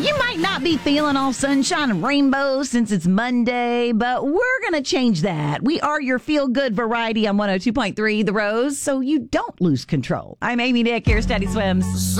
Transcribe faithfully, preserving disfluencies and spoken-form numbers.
You might not be feeling all sunshine and rainbows since it's Monday, but we're going to change that. We are your feel-good variety on one oh two point three The Rose, so you don't lose control. I'm Amy Dick. Here's Steady Swims.